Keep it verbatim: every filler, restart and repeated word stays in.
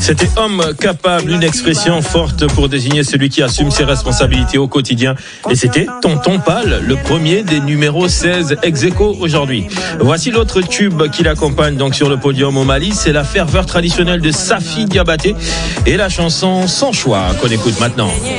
C'était homme capable, une expression forte pour désigner celui qui assume ses responsabilités au quotidien. Et c'était Tonton Pal, le premier des numéros seize ex-aequo aujourd'hui. Voici l'autre tube qui l'accompagne donc sur le podium au Mali. C'est la ferveur traditionnelle de Safi Diabaté et la chanson Sans choix qu'on écoute maintenant.